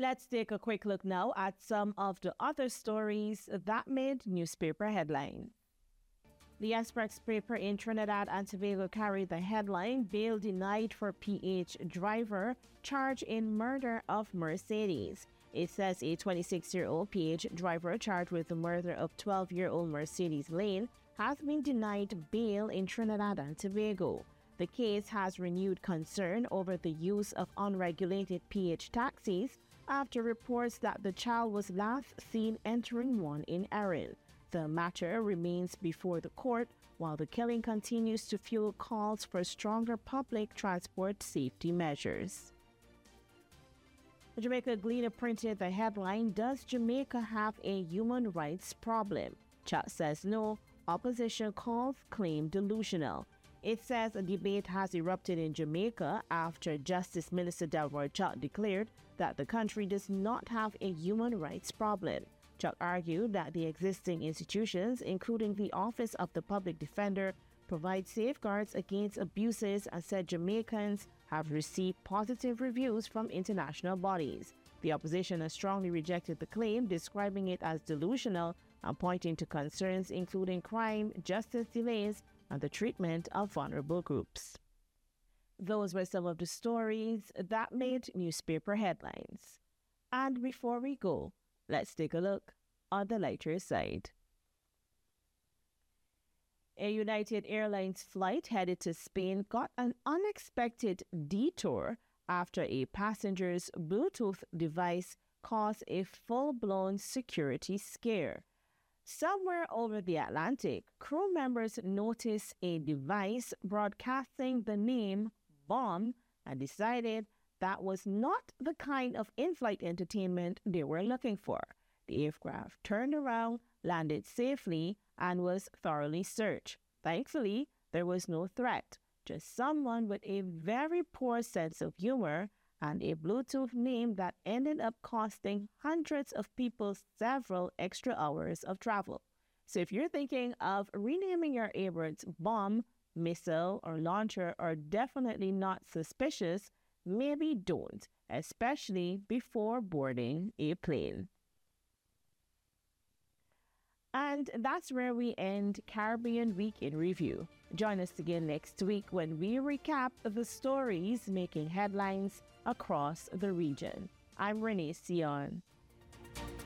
Let's take a quick look now at some of the other stories that made newspaper headlines. The Express paper in Trinidad and Tobago carried the headline, "Bail denied for PH driver charged in murder of Mercedes." It says a 26-year-old PH driver charged with the murder of 12-year-old Mercedes Lane has been denied bail in Trinidad and Tobago. The case has renewed concern over the use of unregulated PH taxis after reports that the child was last seen entering one in Erin. The matter remains before the court while the killing continues to fuel calls for stronger public transport safety measures. The Jamaica Gleaner printed the headline, "Does Jamaica have a human rights problem?" Chuck says no. Opposition calls claim delusional. It says a debate has erupted in Jamaica after Justice Minister Delroy Chuck declared that the country does not have a human rights problem. Chuck argued that the existing institutions, including the Office of the Public Defender, provide safeguards against abuses and said Jamaicans have received positive reviews from international bodies. The opposition has strongly rejected the claim, describing it as delusional and pointing to concerns including crime, justice delays, and the treatment of vulnerable groups. Those were some of the stories that made newspaper headlines. And before we go, let's take a look on the lighter side. A United Airlines flight headed to Spain got an unexpected detour after a passenger's Bluetooth device caused a full-blown security scare. Somewhere over the Atlantic, crew members noticed a device broadcasting the name Bomb and decided that was not the kind of in-flight entertainment they were looking for. The aircraft turned around, landed safely, and was thoroughly searched. Thankfully, there was no threat, just someone with a very poor sense of humor and a Bluetooth name that ended up costing hundreds of people several extra hours of travel. So if you're thinking of renaming your Airbirds Bomb, Missile, or Launcher are definitely not suspicious, maybe don't, especially before boarding a plane. And that's where we end Caribbean Week in Review. Join us again next week when we recap the stories making headlines across the region. I'm Renee Sion.